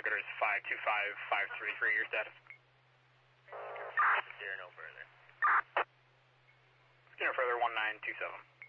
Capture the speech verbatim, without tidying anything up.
Navigator is five two five five three for your status. Steer no further. Steer no further, one nine two seven.